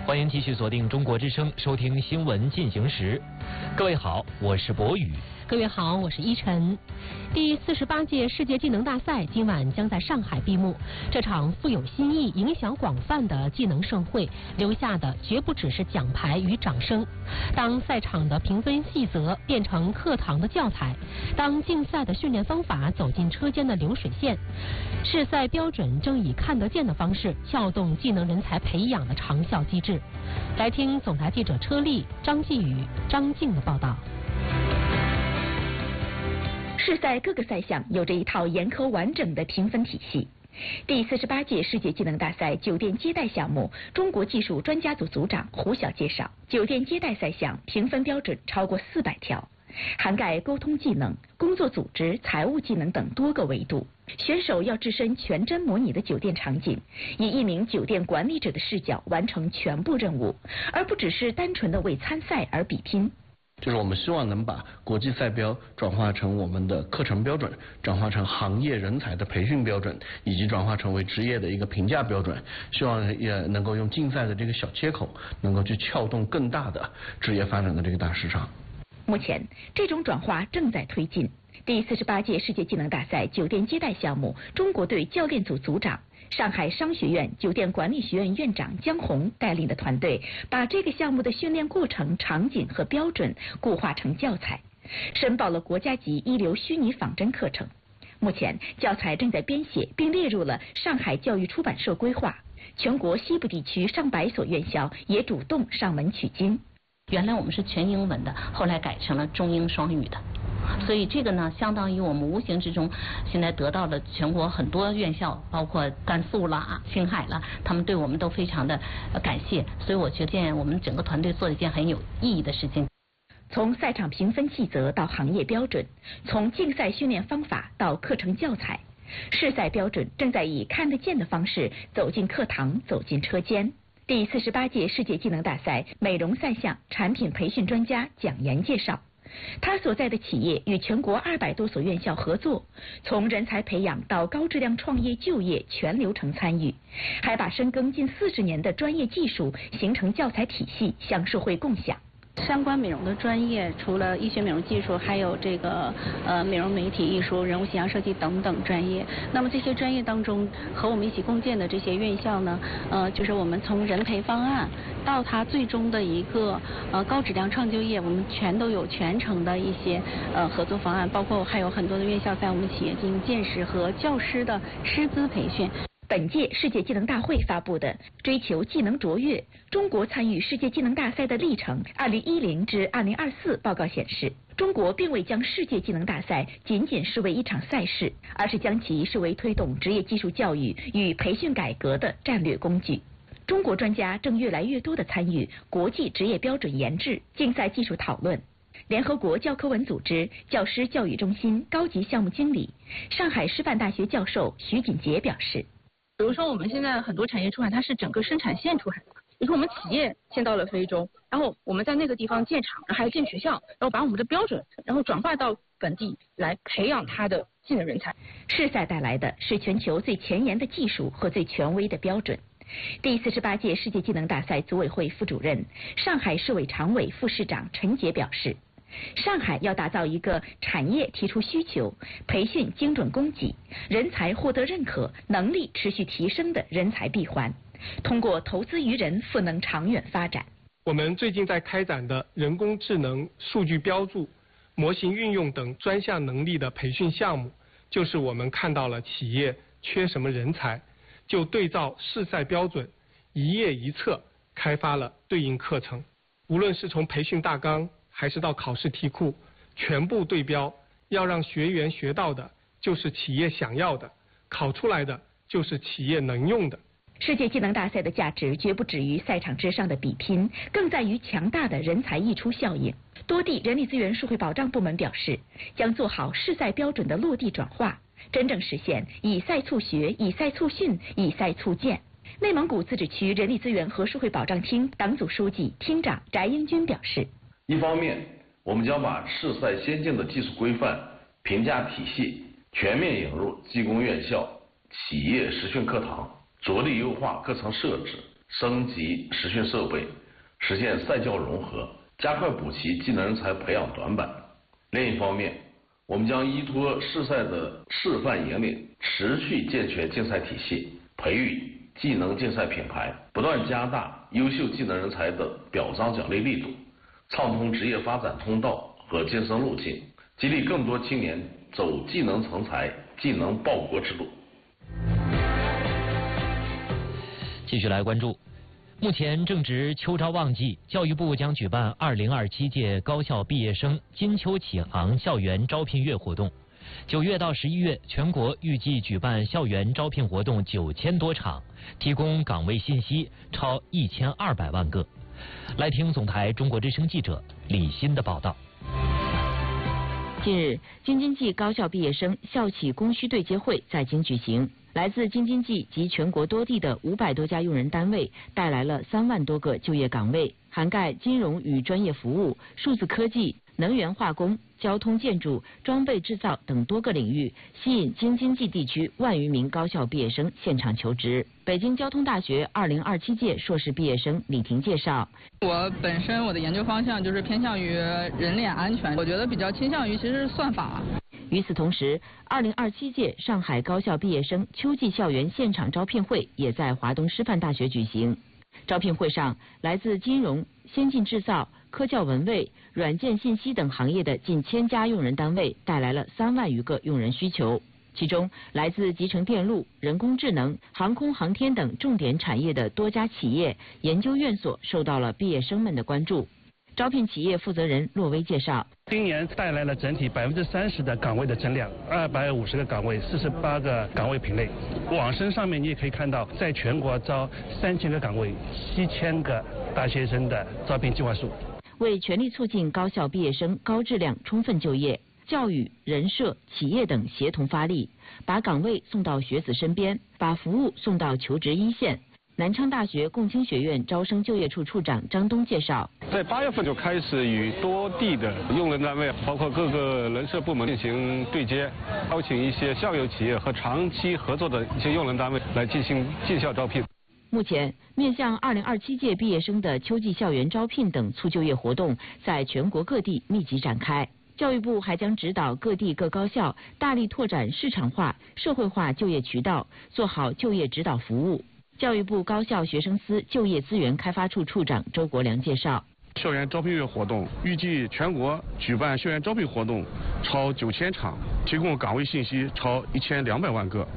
欢迎继续锁定中国之声，收听新闻进行时。各位好，我是博宇。 各位好，我是依晨。第48届世界技能大赛今晚将在上海闭幕。这场富有新意、影响广泛的技能盛会，留下的绝不只是奖牌与掌声。当赛场的评分细则变成课堂的教材，当竞赛的训练方法走进车间的流水线，试赛标准正以看得见的方式撬动技能人才培养的长效机制。来听总台记者车丽、张继宇、张静的报道。 试赛各个赛项有着一套严苛完整的评分体系。第48届世界技能大赛酒店接待项目，中国技术专家组组长胡晓介绍，酒店接待赛项评分标准超过400条，涵盖沟通技能、工作组织、财务技能等多个维度。选手要置身全真模拟的酒店场景，以一名酒店管理者的视角完成全部任务，而不只是单纯的为参赛而比拼。 就是我们希望能把国际赛标转化成我们的课程标准，转化成行业人才的培训标准，以及转化成为职业的一个评价标准。希望也能够用竞赛的这个小切口，能够去撬动更大的职业发展的这个大市场。 目前，这种转化正在推进。第48届世界技能大赛酒店接待项目，中国队教练组组长、上海商学院酒店管理学院院长姜红带领的团队，把这个项目的训练过程、场景和标准固化成教材，申报了国家级一流虚拟仿真课程。目前，教材正在编写，并列入了上海教育出版社规划。全国西部地区上百所院校也主动上门取经。 原来我们是全英文的，后来改成了中英双语的。所以这个呢，相当于我们无形之中现在得到了全国很多院校，包括甘肃啦、青海啦，他们对我们都非常的感谢。所以我觉得我们整个团队做了一件很有意义的事情。 从赛场评分细则到行业标准，从竞赛训练方法到课程教材，试赛标准正在以看得见的方式走进课堂，走进车间。第48届世界技能大赛美容赛项产品培训专家蒋岩介绍，他所在的企业与全国200多所院校合作，从人才培养到高质量创业就业全流程参与，还把深耕近40年的专业技术形成教材体系向社会共享。 相关美容的专业，除了医学美容技术，还有这个美容美体艺术、人物形象设计等等专业。那么这些专业当中，和我们一起共建的这些院校呢，就是我们从人培方案到它最终的一个高质量创就业，我们全都有全程的一些合作方案，包括还有很多的院校在我们企业进行见识和教师的师资培训。 本届世界技能大会发布的《追求技能卓越：中国参与世界技能大赛的历程（2010至2024）》报告显示，中国并未将世界技能大赛仅仅视为一场赛事，而是将其视为推动职业技术教育与培训改革的战略工具。中国专家正越来越多地参与国际职业标准研制、竞赛技术讨论。联合国教科文组织教师教育中心高级项目经理、上海师范大学教授徐锦杰表示， 比如说我们现在很多产业出海，它是整个生产线出海的。比如说我们企业先到了非洲，然后我们在那个地方建厂，还有建学校，然后把我们的标准，然后转化到本地来培养它的技能人才。 试赛带来的是全球最前沿的技术和最权威的标准。第48届世界技能大赛组委会副主任、上海市委常委副市长陈杰表示，上海要打造一个产业提出需求、培训精准供给、人才获得认可、能力持续提升的人才闭环，通过投资于人赋能长远发展。 我们最近在开展的人工智能、数据标注、模型运用等专项能力的培训项目，就是我们看到了企业缺什么人才，就对照试赛标准，一页一册开发了对应课程。无论是从培训大纲还是到考试题库，全部对标，要让学员学到的就是企业想要的，考出来的就是企业能用的。 世界技能大赛的价值绝不止于赛场之上的比拼，更在于强大的人才溢出效应。多地人力资源社会保障部门表示，将做好试赛标准的落地转化，真正实现以赛促学、以赛促训、以赛促建。内蒙古自治区人力资源和社会保障厅党组书记、厅长翟英军表示， 一方面，我们将把试赛先进的技术规范、评价体系全面引入技工院校、企业实训课堂，着力优化课程设置， 升级实训设备，实现赛教融合，加快补齐技能人才培养短板。另一方面，我们将依托市赛的示范引领，持续健全竞赛体系，培育技能竞赛品牌，不断加大优秀技能人才的表彰奖励力度，畅通职业发展通道和晋升路径，激励更多青年走技能成才、技能报国之路。 继续来关注，目前正值秋招旺季，教育部将举办2027届高校毕业生金秋启航校园招聘月活动。9月到11月，全国预计举办校园招聘活动9000多场，提供岗位信息超1200万个。来听总台中国之声记者李欣的报道。 近日，京津冀高校毕业生校企供需对接会在京举行。来自京津冀及全国多地的500多家用人单位带来了3万多个就业岗位，涵盖金融与专业服务、数字科技、能源化工、交通建筑、装备制造等多个领域，吸引京津冀地区万余名高校毕业生现场求职。北京交通大学2027届硕士毕业生李婷介绍： 我本身我的研究方向就是偏向于人脸安全，我觉得比较倾向于其实是算法。 与此同时，2027届上海高校毕业生秋季校园现场招聘会也在华东师范大学举行。招聘会上，来自金融、先进制造、科教文卫、软件信息等行业的近1000家用人单位带来了3万余个用人需求。其中，来自集成电路、人工智能、航空航天等重点产业的多家企业、研究院所受到了毕业生们的关注。招聘企业负责人骆威介绍， 今年带来了整体30%的岗位的增量，250个岗位，48个岗位品类。网申上面你也可以看到，在全国招3000个岗位，7000个大学生的招聘计划书。 为全力促进高校毕业生高质量充分就业，教育、人社、企业等协同发力，把岗位送到学子身边，把服务送到求职一线。南昌大学共青学院招生就业处处长张东介绍， 在8月份就开始与多地的用人单位，包括各个人社部门进行对接，邀请一些校友企业和长期合作的一些用人单位来进行进校招聘。 目前，面向2027届毕业生的秋季校园招聘等促就业活动在全国各地密集展开。教育部还将指导各地各高校大力拓展市场化、社会化就业渠道，做好就业指导服务。教育部高校学生司就业资源开发处处长周国良介绍， 校园招聘月活动预计全国举办校园招聘活动超9000场，提供岗位信息超1200万个。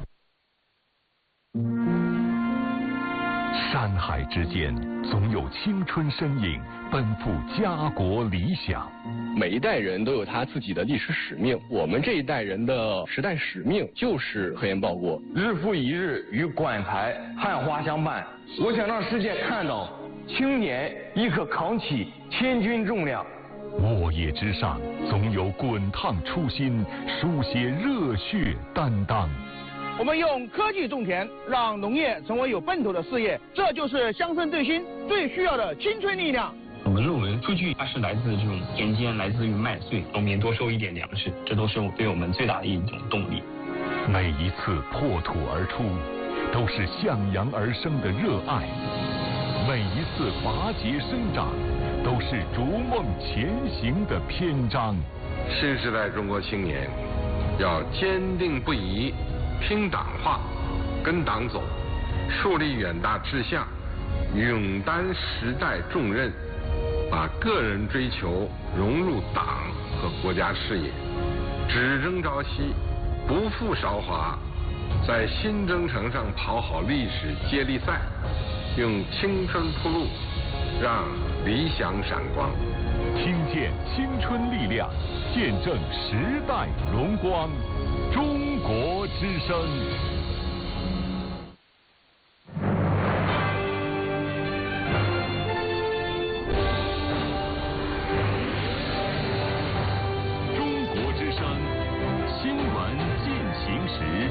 山海之间，总有青春身影奔赴家国理想。 每一代人都有他自己的历史使命，我们这一代人的时代使命就是科研报国。 日复一日与馆台汉花相伴，我想让世界看到青年亦可扛起千钧重量。 沃野之上，总有滚烫初心，书写热血担当。 我们用科技种田，让农业成为有奔头的事业，这就是乡村振兴最需要的青春力量。 我们论文数据它是来自这种田间，来自于麦穗，农民多收一点粮食，这都是对我们最大的一种动力。 每一次破土而出，都是向阳而生的热爱；每一次拔节生长，都是逐梦前行的篇章。 新时代中国青年要坚定不移拼党化，跟党走，树立远大志向，勇担时代重任，把个人追求融入党和国家事业，只争朝夕，不负韶华，在新征程上跑好历史接力赛，用青春铺路，让理想闪光。 听见青春力量，见证时代荣光。中国之声。中国之声新闻进行时。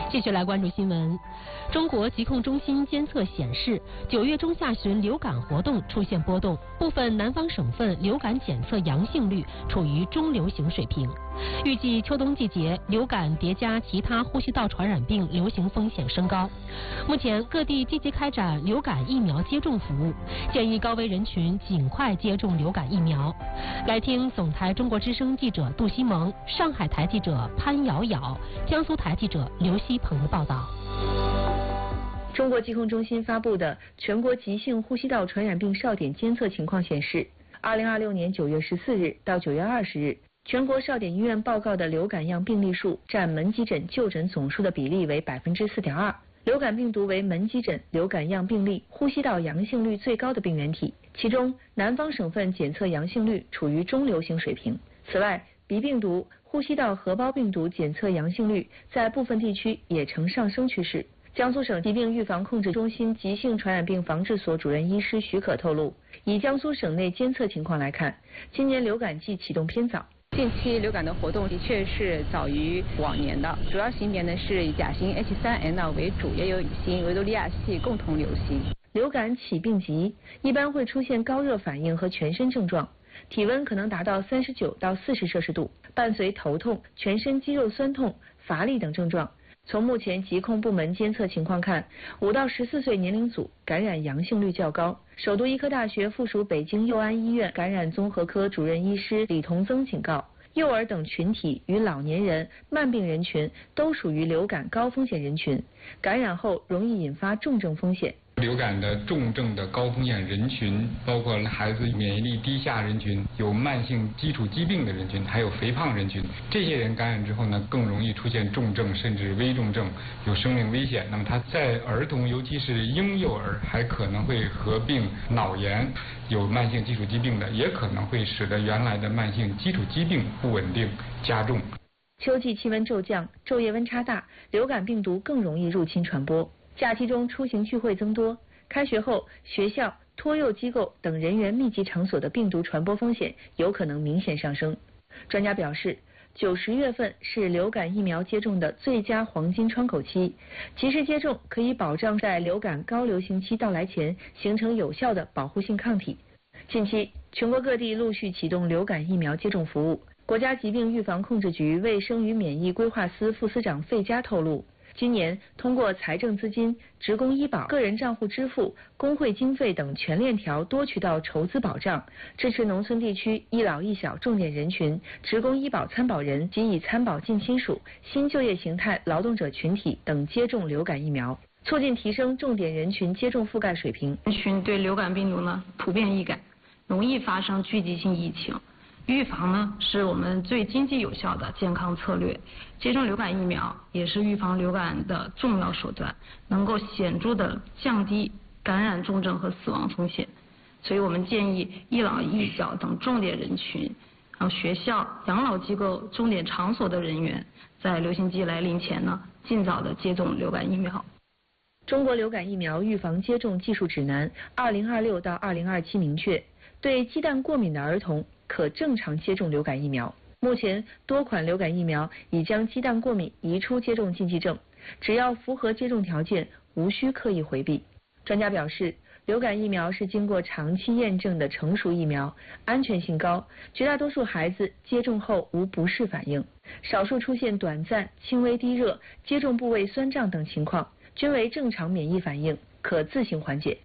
继续来关注新闻。中国疾控中心监测显示，9月中下旬流感活动出现波动，部分南方省份流感检测阳性率处于中流行水平。预计秋冬季节流感叠加其他呼吸道传染病流行风险升高。目前各地积极开展流感疫苗接种服务，建议高危人群尽快接种流感疫苗。来听总台中国之声记者杜西蒙、上海台记者潘瑶瑶、江苏台记者刘希鹏的报道。 中国疾控中心发布的全国急性呼吸道传染病哨点监测情况显示，2026年9月14日到9月20日，全国哨点医院报告的流感样病例数占门急诊就诊总数的比例为4.2%。流感病毒为门急诊流感样病例呼吸道阳性率最高的病原体，其中南方省份检测阳性率处于中流行水平。此外，鼻病毒、呼吸道合胞病毒检测阳性率在部分地区也呈上升趋势。江苏省疾病预防控制中心急性传染病防治所主任医师许可透露，以江苏省内监测情况来看，今年流感季启动偏早。 近期流感的活动的确是早于往年的，主要型别呢是以甲型 H3N2 为主，也有乙型维多利亚系共同流行。 流感起病急，一般会出现高热反应和全身症状，体温可能达到39到40摄氏度，伴随头痛、全身肌肉酸痛、乏力等症状。从目前疾控部门监测情况看，5到14岁年龄组感染阳性率较高。首都医科大学附属北京佑安医院感染综合科主任医师李同增警告，幼儿等群体与老年人、慢病人群都属于流感高风险人群，感染后容易引发重症风险。 流感的重症的高风险人群包括孩子免疫力低下人群、有慢性基础疾病的人群，还有肥胖人群。这些人感染之后呢，更容易出现重症甚至危重症，有生命危险。那么他在儿童，尤其是婴幼儿，还可能会合并脑炎，有慢性基础疾病的，也可能会使得原来的慢性基础疾病不稳定加重。 秋季气温骤降，昼夜温差大，流感病毒更容易入侵传播。假期中出行聚会增多，开学后学校、托幼机构等人员密集场所的病毒传播风险有可能明显上升。专家表示，9、10月份是流感疫苗接种的最佳黄金窗口期，及时接种可以保障在流感高流行期到来前形成有效的保护性抗体。近期，全国各地陆续启动流感疫苗接种服务。国家疾病预防控制局卫生与免疫规划司副司长费佳透露，今年通过财政资金、职工医保、个人账户支付、工会经费等全链条多渠道筹资保障，支持农村地区一老一小重点人群、职工医保参保人及已参保近亲属、新就业形态劳动者群体等接种流感疫苗，促进提升重点人群接种覆盖水平。 人群对流感病毒呢普遍易感，容易发生聚集性疫情。预防呢是我们最经济有效的健康策略，接种流感疫苗也是预防流感的重要手段，能够显著的降低感染重症和死亡风险。所以我们建议一老一小等重点人群，还有学校、养老机构、重点场所的人员，在流行季来临前呢，尽早的接种流感疫苗。 中国流感疫苗预防接种技术指南2026到2027明确，对鸡蛋过敏的儿童可正常接种流感疫苗。目前多款流感疫苗已将鸡蛋过敏移出接种禁忌症，只要符合接种条件，无需刻意回避。专家表示，流感疫苗是经过长期验证的成熟疫苗，安全性高，绝大多数孩子接种后无不适反应，少数出现短暂、轻微低热、接种部位酸胀等情况，均为正常免疫反应，可自行缓解。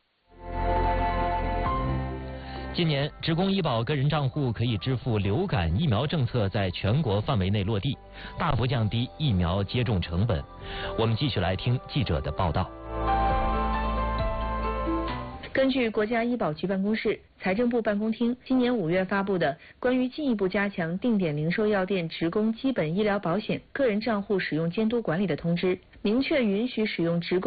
今年，职工医保个人账户可以支付流感疫苗政策在全国范围内落地，大幅降低疫苗接种成本。我们继续来听记者的报道。 根据国家医保局办公室、财政部办公厅今年5月发布的关于进一步加强定点零售药店职工基本医疗保险个人账户使用监督管理的通知，明确允许使用职工